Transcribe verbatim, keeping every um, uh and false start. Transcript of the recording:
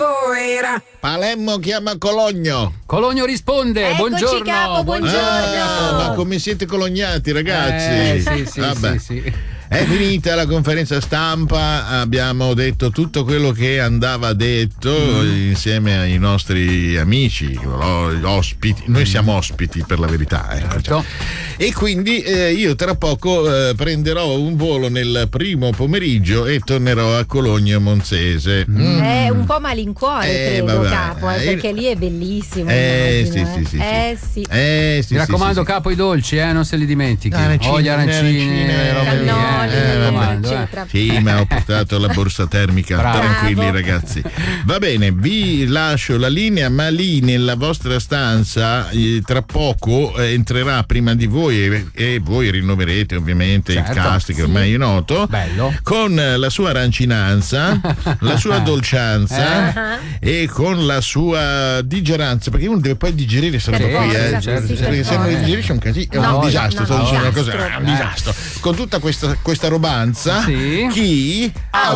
fuera. Palermo chiama Cologno. Cologno risponde. Eccoci, buongiorno. capo, buongiorno. Ah, ma come siete colognati, ragazzi? Eh, sì, sì, Vabbè. sì, sì. È finita la conferenza stampa, abbiamo detto tutto quello che andava detto mm. insieme ai nostri amici, ospiti. Noi siamo ospiti per la verità, ecco. Certo. E quindi eh, io tra poco eh, prenderò un volo nel primo pomeriggio e tornerò a Cologno Monzese. Mm. È un po' malincuore, Eh, credo, vabbè. capo, eh, perché lì è bellissimo. Eh, immagino, sì, sì, sì, eh, sì. Eh, sì, Mi raccomando, sì, sì. capo, i dolci, eh, non se li dimentichi. Arancine, Ho gli arancini, arancine, le robe lì, cannoli, eh, mi raccomando, eh. eccetera. Sì, ma ho portato la borsa termica. Bravo. Tranquilli, Bravo. ragazzi. Va bene, vi lascio la linea, ma lì nella vostra stanza eh, tra poco eh, entrerà prima di voi e, e voi rinnoverete ovviamente Certo, il cast che sì. ormai è noto. Bello. Con eh, la sua rancinanza, la sua dolcianza e con la sua digeranza, perché uno deve poi digerire questa Per roba qui, forza, eh. certo, sì, Perché per se non forza. digerisce è un casino, è No, un disastro, no, no, sto dicendo una disastro. cosa, è un disastro. Con tutta questa, questa robanza, Sì. chi